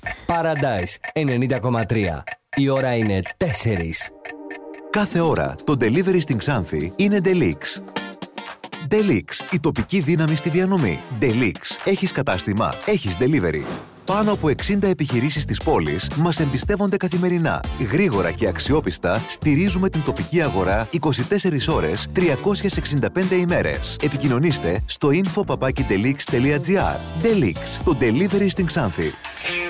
Paradise 90,3. Η ώρα είναι 4. Κάθε ώρα το delivery στην Ξάνθη είναι Delix. Delix, η τοπική δύναμη στη διανομή. Delix, έχεις κατάστημα, έχεις delivery. Πάνω από 60 επιχειρήσεις της πόλης μας εμπιστεύονται καθημερινά. Γρήγορα και αξιόπιστα στηρίζουμε την τοπική αγορά 24 ώρες, 365 ημέρες. Επικοινωνήστε στο info@delix.gr. Delix, το delivery στην Ξάνθη.